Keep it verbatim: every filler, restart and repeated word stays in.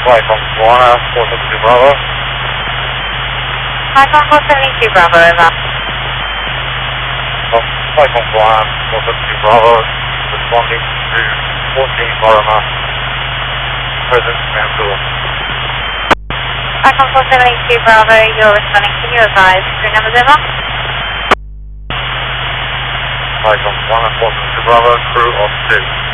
Flight from Moana, four seven two Bravo. Flight from four seven two Bravo, over. Oh, Flight from Moana, four seven two Bravo, responding to fourteen Lorimer, present Vancouver. Flight from four seven two Bravo, you're responding. Can you advise? Three numbers over. Flight from Moana, four seven two Bravo, crew of two.